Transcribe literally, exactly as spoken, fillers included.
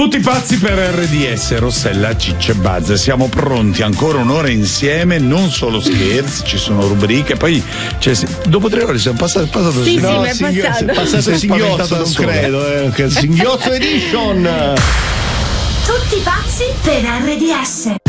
Tutti pazzi per R D S, Rossella, Ciccio e Buzz. Siamo pronti, ancora un'ora insieme, non solo scherzi, ci sono rubriche, poi cioè, dopo tre ore siamo passati. passato sì, no, sì, mi è singhi- passato. È passato il singhiozzo, non credo, eh, che il singhiozzo edition. Tutti pazzi per R D S.